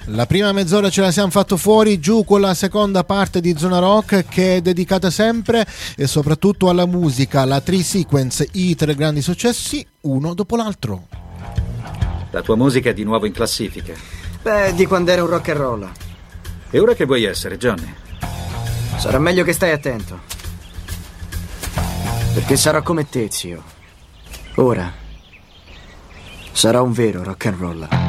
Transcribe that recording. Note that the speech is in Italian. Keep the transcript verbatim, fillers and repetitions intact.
La prima mezz'ora ce la siamo fatto fuori, giù con la seconda parte di Zona Rock, che è dedicata sempre e soprattutto alla musica, la Three Sequence, i tre grandi successi, uno dopo l'altro. La tua musica è di nuovo in classifica. Beh, di quando era un rock and roll. E ora che vuoi essere, Johnny? Sarà meglio che stai attento. Perché sarò come te, zio. Ora sarò un vero rock and roll.